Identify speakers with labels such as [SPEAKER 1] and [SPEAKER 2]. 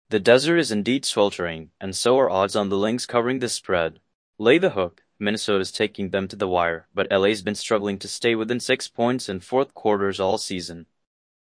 [SPEAKER 1] The desert is indeed sweltering, and so are odds on the Lynx covering the spread. Lay the hook. Minnesota's taking them to the wire, but LA's been struggling to stay within 6 points in fourth quarters all season.